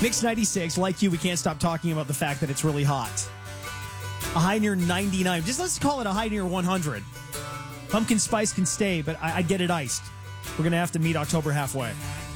Mix 96, like you, we can't stop talking about the fact that it's really hot. A high near 99. Just let's call it a high near 100. Pumpkin spice can stay, but I'd get it iced. We're going to have to meet October halfway.